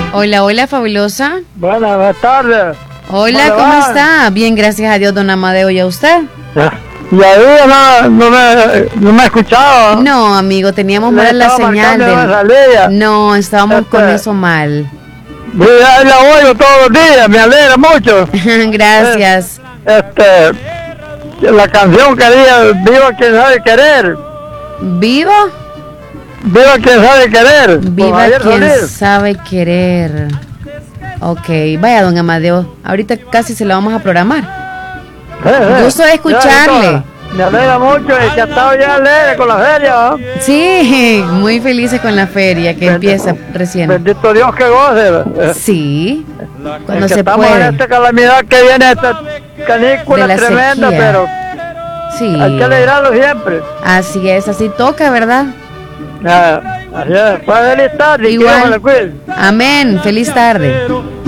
Hola, hola, fabulosa. Buenas tardes. Hola, ¿cómo está? Bien, gracias a Dios, don Amadeo. ¿Y a usted? Y ahí no me escuchaba. No, amigo, teníamos mal la señal. No, estábamos con eso mal. Ahí la oigo todos los días, me alegra mucho. Gracias. La canción quería, viva quien sabe querer. ¿Viva? Viva quien sabe querer. Viva quien sabe querer. Ok, vaya, don Amadeo, ahorita casi se la vamos a programar. Gusto de escucharle. Me alegra mucho que ha estado ya alegre con la feria, ¿no? Sí, muy felices con la feria que empieza recién. Bendito Dios que goce. Sí, cuando se puede. Estamos en esta calamidad que viene, esta canícula tremenda, sequía. Pero sí, hay que alegrarlo siempre. Así es, así toca, ¿verdad? Así es. Pues feliz tarde. Igual. Amén, feliz tarde.